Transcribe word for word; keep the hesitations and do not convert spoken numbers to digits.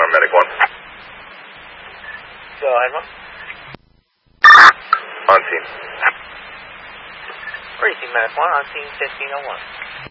Medic one. Go ahead, one. On scene. Racing Medic one, on scene fifteen oh one.